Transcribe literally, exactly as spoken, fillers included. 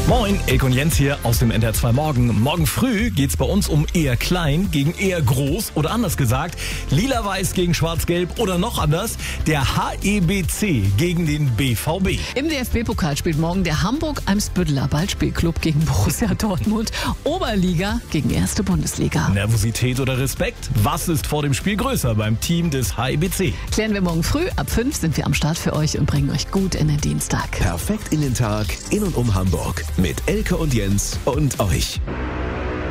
Moin, Elke und Jens hier aus dem N D R zwei Morgen. Morgen früh geht's bei uns um eher klein gegen eher groß oder anders gesagt, lila-weiß gegen schwarz-gelb oder noch anders, der H E B C gegen den B V B. Im D F B-Pokal spielt morgen der Hamburg-Eimsbütteler Ballspielclub gegen Borussia Dortmund. Oberliga gegen erste Bundesliga. Nervosität oder Respekt? Was ist vor dem Spiel größer beim Team des H E B C? Klären wir morgen früh. Ab fünf sind wir am Start für euch und bringen euch gut in den Dienstag. Perfekt in den Tag, in und um Hamburg. Mit Elke und Jens und euch.